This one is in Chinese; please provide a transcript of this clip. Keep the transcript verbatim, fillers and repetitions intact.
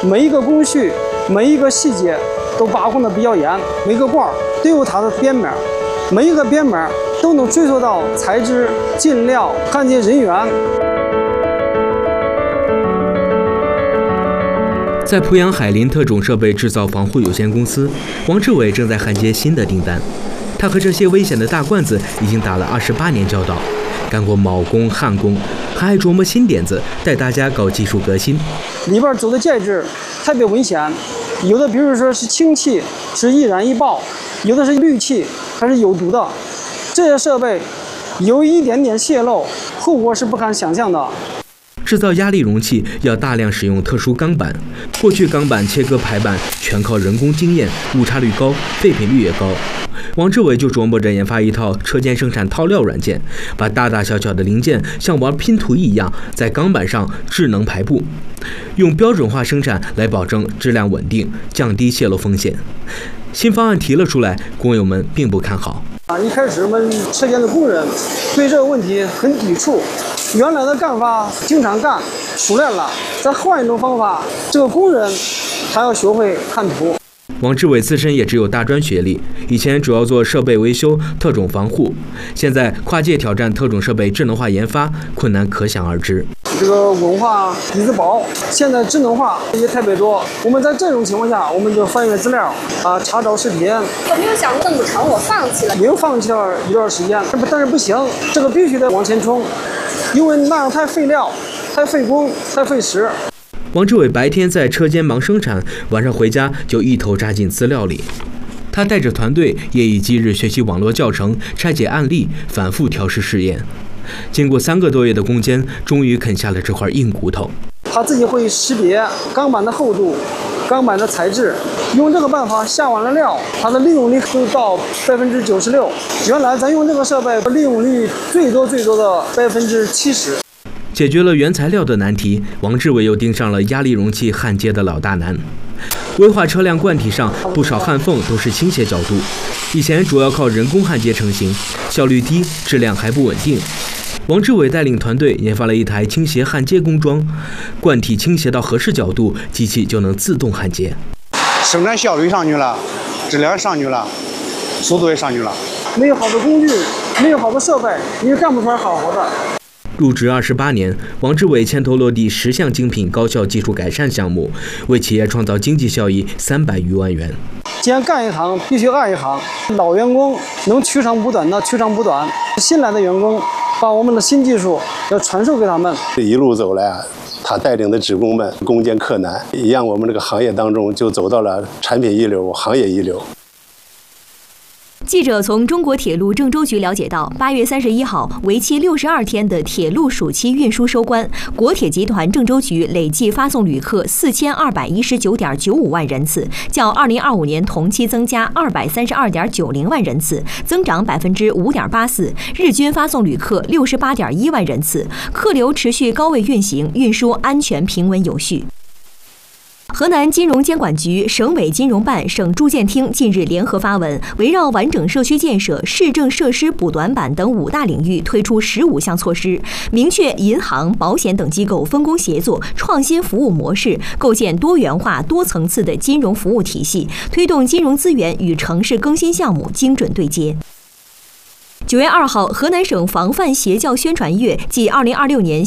每一个工序、每一个细节都把控的比较严，每个罐都有它的编码，每一个编码都能追溯到材质、进料、焊接人员。 在濮阳海林特种设备制造防护有限公司，王志伟正在焊接新的订单。他和这些危险的大罐子已经打了二十八年交道，干过铆工、焊工，还爱琢磨新点子，带大家搞技术革新。 里边走的介质特别危险，有的比如说是氢气，是易燃易爆；有的是氯气，它是有毒的。这些设备有一点点泄漏，后果是不堪想象的。 制造压力容器要大量使用特殊钢板，过去钢板切割排版全靠人工经验，误差率高，废品率也高。王志伟就琢磨着研发一套车间生产套料软件，把大大小小的零件像玩拼图一样在钢板上智能排布，用标准化生产来保证质量稳定，降低泄漏风险。新方案提了出来，工友们并不看好。 啊，一开始我们车间的工人对这个问题很抵触，原来的干法经常干，熟练了，再换一种方法，这个工人还要学会看图。 王志伟自身也只有大专学历，以前主要做设备维修、特种防护，现在跨界挑战特种设备智能化研发，困难可想而知。 这个文化底子薄，现在智能化也特别多。我们在这种情况下，我们就翻阅资料啊，查找视频。 我没有想过这么长，我放弃了。 也有放弃了一段时间，但是不行，这个必须得往前冲，因为那样太费料、太费工、太费时。 王志伟白天在车间忙生产，晚上回家就一头扎进资料里。他带着团队夜以继日学习网络教程，拆解案例，反复调试试验。经过三个多月的攻坚，终于啃下了这块硬骨头。 他自己会识别钢板的厚度、钢板的材质，用这个办法下完了料，它的利用率都到百分之九十六。原来咱用这个设备，利用率最多最多的百分之七十。 解决了原材料的难题，王志伟又盯上了压力容器焊接的老大难。危化车辆罐体上不少焊缝都是倾斜角度，以前主要靠人工焊接成型，效率低，质量还不稳定。王志伟带领团队研发了一台倾斜焊接工装，罐体倾斜到合适角度，机器就能自动焊接。 生产效率上去了，质量上去了，速度也上去了。 没有好的工具，没有好的设备，你干不出来好好的。 入职二十八年，王志伟牵头落地十项精品高效技术改善项目，为企业创造经济效益三百余万元。 既然干一行，必须爱一行。老员工能取长补短的取长补短，新来的员工把我们的新技术要传授给他们。 这一路走来啊，他带领的职工们攻坚克难，也让我们这个行业当中就走到了产品一流、行业一流。 记者从中国铁路郑州局了解到，八月三十一号，为期六十二天的铁路暑期运输收官，国铁集团郑州局累计发送旅客四千二百一十九点九五万人次，较二零二五年同期增加二百三十二点九零万人次，增长百分之五点八四，日均发送旅客六十八点一万人次，客流持续高位运行，运输安全平稳有序。河南金融监管局、省委金融办、省住建厅近日联合发文，围绕完整社区建设、市政设施补短板等五大领域推出十五项措施，明确银行、保险等机构分工协作、创新服务模式，构建多元化、多层次的金融服务体系，推动金融资源与城市更新项目精准对接。九月二号，河南省防范邪教宣传月暨二零二六年